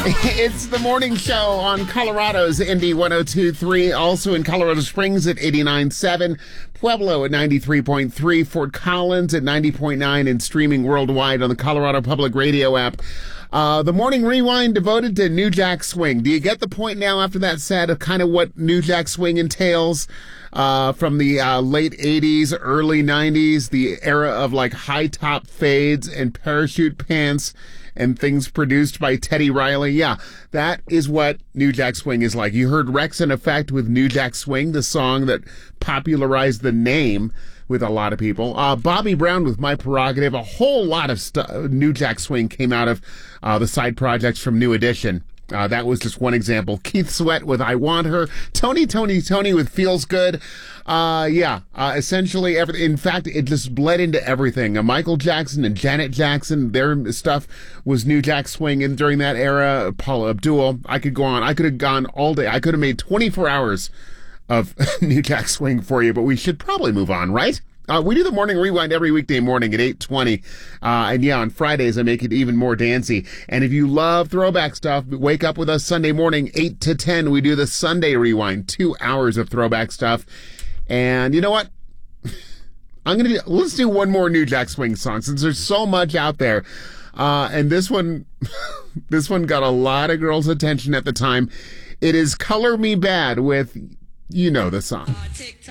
It's the morning show on Colorado's Indy 102.3, also in Colorado Springs at 89.7, Pueblo at 93.3, Fort Collins at 90.9, and streaming worldwide on the Colorado Public Radio app. The morning rewind devoted to New Jack Swing. Do you get the point now after that set of kind of what New Jack Swing entails? From the late 80s, early 90s, the era of like high top fades and parachute pants and things produced by Teddy Riley. Yeah, that is what New Jack Swing is like. You heard Wreckx-n-Effect with New Jack Swing, the song that popularized the name with a lot of people. Bobby Brown with My Prerogative. A whole lot of New Jack Swing came out of the side projects from New Edition. That was just one example. Keith Sweat with I Want Her. Tony with Feels Good. Essentially everything. In fact, it just bled into everything. Michael Jackson and Janet Jackson, their stuff was New Jack Swing and during that era. Paula Abdul. I could go on. I could have gone all day. I could have made 24 hours of New Jack Swing for you, but we should probably move on, right? We do the morning rewind every weekday morning at 8:20. On Fridays I make it even more dancey. And if you love throwback stuff, wake up with us Sunday morning, 8 to 10. We do the Sunday rewind, 2 hours of throwback stuff. And you know what? Let's do one more New Jack Swing song since there's so much out there. And this one got a lot of girls' attention at the time. It is Color Me Bad with, you know the song.